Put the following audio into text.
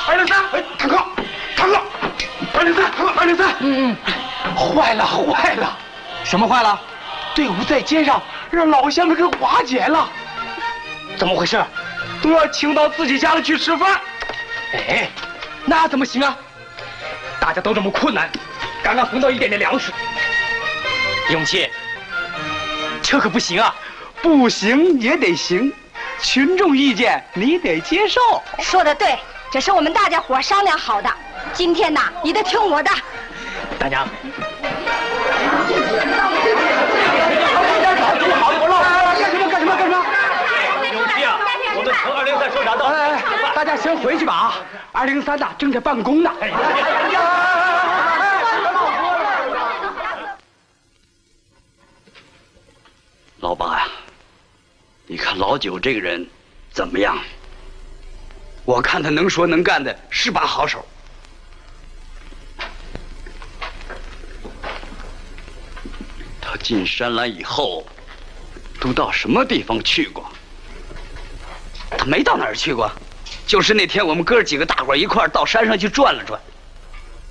203，坦克，203，坏了， 什么坏了？ 队伍在街上让老乡们给瓦解了， 怎么回事？ 都要请到自己家里去吃饭。 哎，那怎么行啊？大家都这么困难，刚刚分到一点点粮食。永琪，这可不行啊！ 不行也得行，群众意见你得接受。 说得对，这是我们大家伙商量好的。今天呐，你得听我的。 大娘， 干什么？ 永琪啊，我们从203收闸到。 大家先回去吧啊！203呐，正在办公呢。 老八呀，你看老九这个人怎么样？我看他能说能干的，是把好手。他进山来以后，都到什么地方去过？他没到哪儿去过，就是那天我们哥几个大伙一块儿到山上去转了转。